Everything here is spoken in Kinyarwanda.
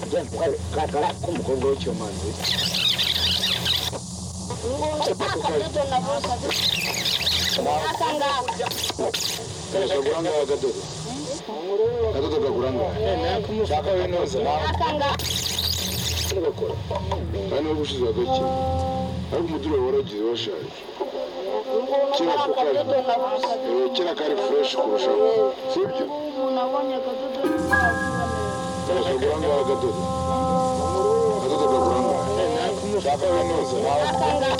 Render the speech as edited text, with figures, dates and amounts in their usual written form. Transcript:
kakara k'umukobwa w'icyomanzi kadodo kaguranga shaka winoza n'abakora kandi ubushize gake ariko umuduro waragize washaje kera kari fresh kurushaho sibyo kaguranga kadodo kaguranga shaka winoza